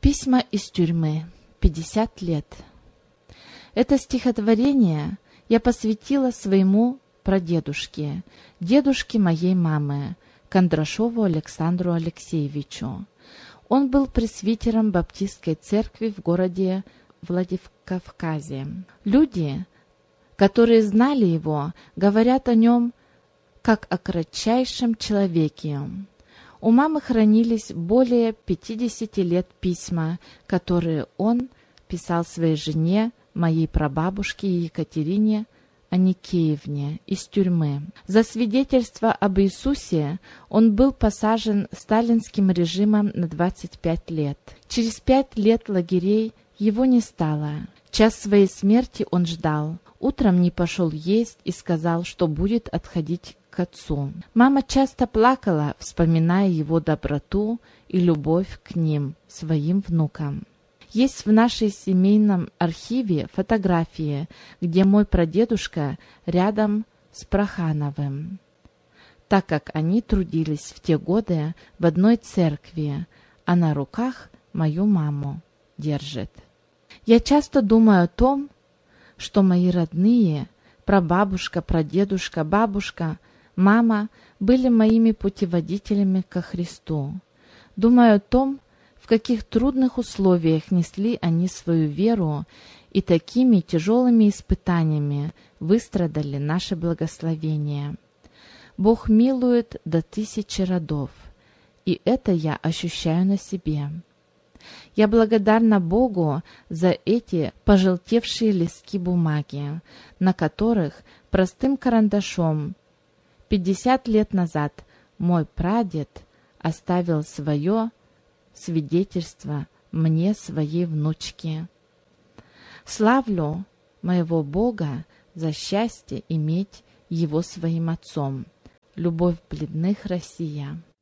Письма из тюрьмы. 50 лет. Это стихотворение я посвятила своему прадедушке, дедушке моей мамы, Кондрашову Александру Алексеевичу. Он был пресвитером Баптистской церкви в городе Владикавказе. Люди, которые знали его, говорят о нем как о кратчайшем человеке. У мамы хранились более 50 лет письма, которые он писал своей жене, моей прабабушке Екатерине Аникеевне из тюрьмы. За свидетельство об Иисусе он был посажен сталинским режимом на 25 лет. Через 5 лет лагерей его не стало. Час своей смерти он ждал. Утром не пошел есть и сказал, что будет отходить к отцу. Мама часто плакала, вспоминая его доброту и любовь к ним, своим внукам. Есть в нашей семейном архиве фотографии, где мой прадедушка рядом с Прохановым, так как они трудились в те годы в одной церкви, а на руках мою маму держит. Я часто думаю о том, что мои родные, прабабушка, прадедушка, бабушка, мама были моими путеводителями ко Христу. Думаю о том, в каких трудных условиях несли они свою веру и такими тяжелыми испытаниями выстрадали наше благословение. Бог милует до 1000 родов, и это я ощущаю на себе. Я благодарна Богу за эти пожелтевшие листки бумаги, на которых простым карандашом 50 лет назад мой прадед оставил свое свидетельство мне, своей внучке. Славлю моего Бога за счастье иметь его своим отцом. Любовь Бледных, Россия.